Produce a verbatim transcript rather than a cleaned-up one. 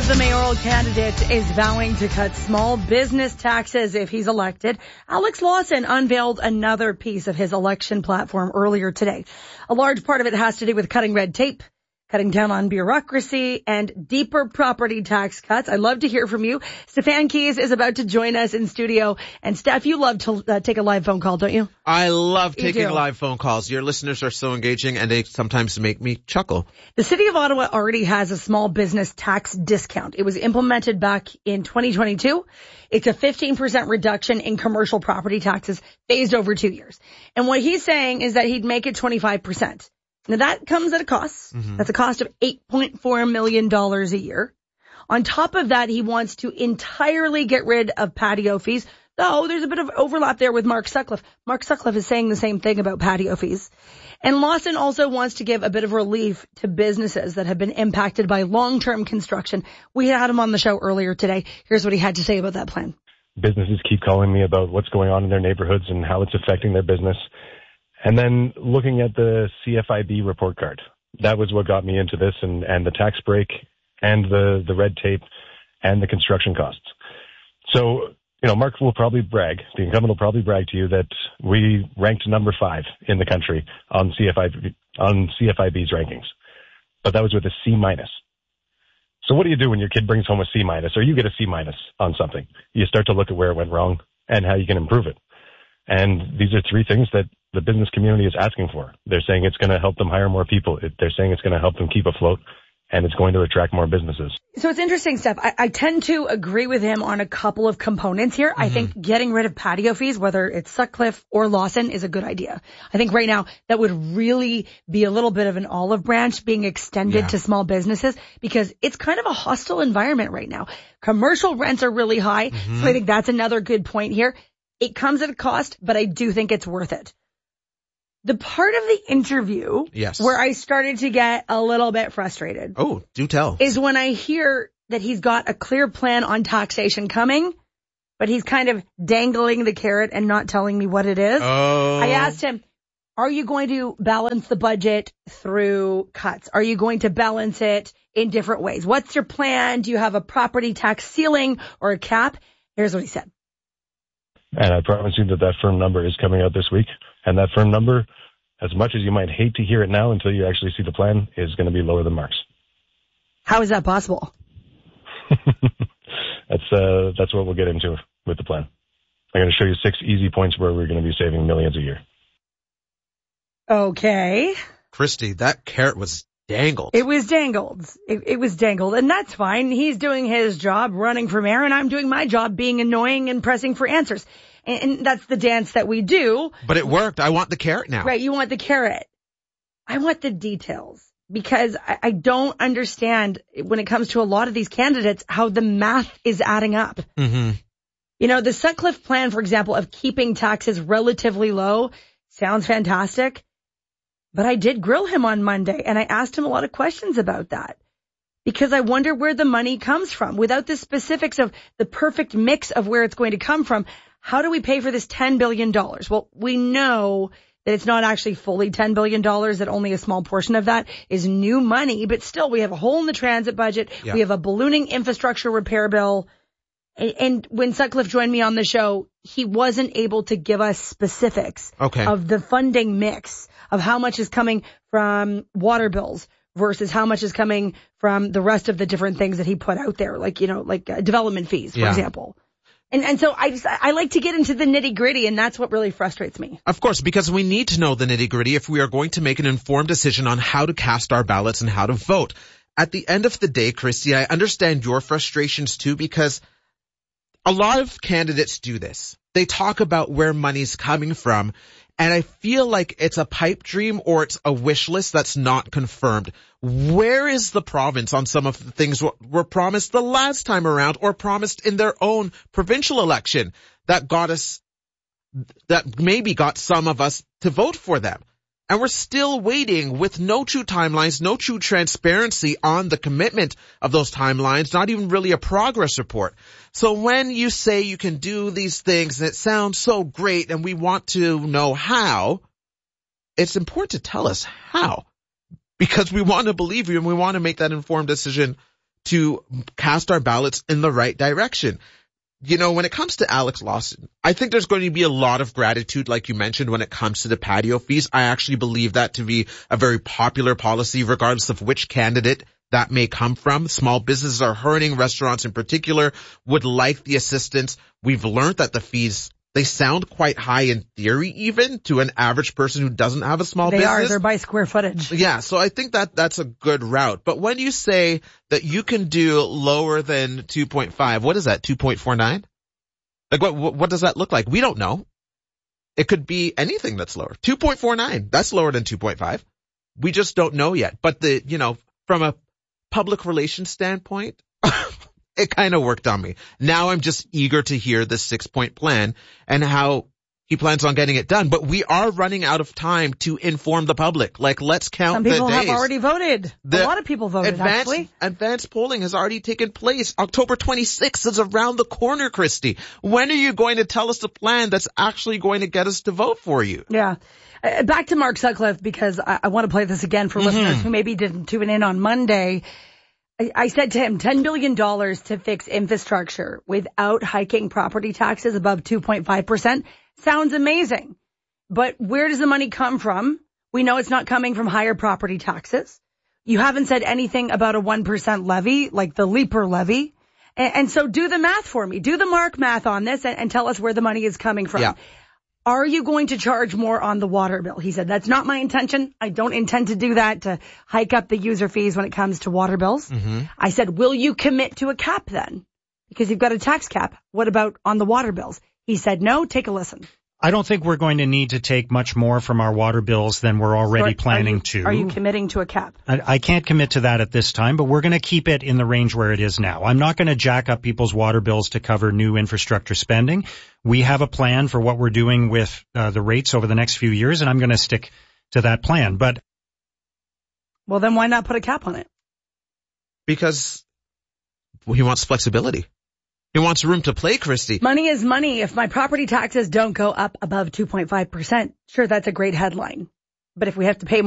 of the mayoral candidate is vowing to cut small business taxes if he's elected. Alex Lawson unveiled another piece of his election platform earlier today. A large part of it has to do with cutting red tape, cutting down on bureaucracy, and deeper property tax cuts. I'd love to hear from you. Stefan Keys is about to join us in studio. And Steph, you love to uh, take a live phone call, don't you? I love You taking do. live phone calls. Your listeners are so engaging, and they sometimes make me chuckle. The city of Ottawa already has a small business tax discount. It was implemented back in twenty twenty-two. It's a fifteen percent reduction in commercial property taxes phased over two years. And what he's saying is that he'd make it twenty-five percent. Now that comes at a cost. Mm-hmm. That's a cost of eight point four million dollars a year. On top of that, he wants to entirely get rid of patio fees, though there's a bit of overlap there with Mark Sutcliffe. Mark Sutcliffe is saying the same thing about patio fees. And Lawson also wants to give a bit of relief to businesses that have been impacted by long-term construction. We had him on the show earlier today. Here's what he had to say about that plan. Businesses keep calling me about what's going on in their neighborhoods and how it's affecting their business. And then looking at the C F I B report card, that was what got me into this, and, and the tax break and the, the red tape and the construction costs. So, you know, Mark will probably brag, the incumbent will probably brag to you that we ranked number five in the country on C F I B, on C F I B's rankings. But that was with a C minus. So what do you do when your kid brings home a C minus or you get a C minus on something? You start to look at where it went wrong and how you can improve it. And these are three things that the business community is asking for. They're saying it's going to help them hire more people. They're saying it's going to help them keep afloat, and it's going to attract more businesses. So it's interesting, Steph. I, I tend to agree with him on a couple of components here. Mm-hmm. I think getting rid of patio fees, whether it's Sutcliffe or Lawson, is a good idea. I think right now that would really be a little bit of an olive branch being extended Yeah. to small businesses, because it's kind of a hostile environment right now. Commercial rents are really high. Mm-hmm. So I think that's another good point here. It comes at a cost, but I do think it's worth it. The part of the interview Yes. where I started to get a little bit frustrated Oh, do tell. is when I hear that he's got a clear plan on taxation coming, but he's kind of dangling the carrot and not telling me what it is. Oh. I asked him, are you going to balance the budget through cuts? Are you going to balance it in different ways? What's your plan? Do you have a property tax ceiling or a cap? Here's what he said. And I promise you that that firm number is coming out this week. And that firm number, as much as you might hate to hear it now until you actually see the plan, is going to be lower than Mark's. How is that possible? that's uh, that's what we'll get into with the plan. I'm going to show you six easy points where we're going to be saving millions a year. Okay. Christy, that carrot was dangled. It was dangled. It, it was dangled, and that's fine. He's doing his job running for mayor, and I'm doing my job being annoying and pressing for answers. And, and that's the dance that we do. But it worked. I want the carrot now. Right, you want the carrot. I want the details, because I, I don't understand when it comes to a lot of these candidates how the math is adding up. Mm-hmm. You know, the Sutcliffe plan, for example, of keeping taxes relatively low sounds fantastic. But I did grill him on Monday, and I asked him a lot of questions about that, because I wonder where the money comes from. Without the specifics of the perfect mix of where it's going to come from, how do we pay for this ten billion dollars? Well, we know that it's not actually fully ten billion dollars, that only a small portion of that is new money, but still we have a hole in the transit budget. Yeah. We have a ballooning infrastructure repair bill. And when Sutcliffe joined me on the show, he wasn't able to give us specifics Okay. of the funding mix, of how much is coming from water bills versus how much is coming from the rest of the different things that he put out there, like, you know, like uh, development fees, for Yeah. example. And and so I just, I like to get into the nitty gritty, and that's what really frustrates me. Of course, because we need to know the nitty gritty if we are going to make an informed decision on how to cast our ballots and how to vote. At the end of the day, Christy, I understand your frustrations too, because a lot of candidates do this. They talk about where money's coming from, and I feel like it's a pipe dream or it's a wish list that's not confirmed. Where is the province on some of the things what were promised the last time around or promised in their own provincial election that got us, that maybe got some of us to vote for them? And we're still waiting with no true timelines, no true transparency on the commitment of those timelines, not even really a progress report. So when you say you can do these things and it sounds so great and we want to know how, it's important to tell us how, because we want to believe you and we want to make that informed decision to cast our ballots in the right direction. You know, when it comes to Alex Lawson, I think there's going to be a lot of gratitude, like you mentioned, when it comes to the patio fees. I actually believe that to be a very popular policy, regardless of which candidate that may come from. Small businesses are hurting. Restaurants in particular would like the assistance. We've learned that the fees, they sound quite high in theory, even to an average person who doesn't have a small they business. They are. They're by square footage. Yeah. So I think that that's a good route. But when you say that you can do lower than two point five, what is that? two point four nine? Like what, what, what does that look like? We don't know. It could be anything that's lower. two point four nine. That's lower than two point five. We just don't know yet. But the, you know, from a public relations standpoint, it kind of worked on me. Now I'm just eager to hear the six point plan and how he plans on getting it done. But we are running out of time to inform the public. Like, let's count the days. Some people have already voted. The a lot of people voted, advanced, actually. Advanced polling has already taken place. October twenty-sixth is around the corner, Christy. When are you going to tell us the plan that's actually going to get us to vote for you? Yeah. Uh, back to Mark Sutcliffe, because I, I want to play this again for mm-hmm. listeners who maybe didn't tune in on Monday. I, I said to him, ten billion dollars to fix infrastructure without hiking property taxes above two point five percent. Sounds amazing. But where does the money come from? We know it's not coming from higher property taxes. You haven't said anything about a one percent levy, like the Leaper levy. And, and so do the math for me. Do the Mark math on this and, and tell us where the money is coming from. Yeah. Are you going to charge more on the water bill? He said, that's not my intention. I don't intend to do that, to hike up the user fees when it comes to water bills. Mm-hmm. I said, will you commit to a cap then? Because you've got a tax cap. What about on the water bills? He said, no, take a listen. I don't think we're going to need to take much more from our water bills than we're already so planning are you, to. Are you committing to a cap? I, I can't commit to that at this time, but we're going to keep it in the range where it is now. I'm not going to jack up people's water bills to cover new infrastructure spending. We have a plan for what we're doing with uh, the rates over the next few years, and I'm going to stick to that plan. But well, then why not put a cap on it? Because he wants flexibility. He wants room to play, Christy. Money is money. If my property taxes don't go up above two point five percent, sure, that's a great headline. But if we have to pay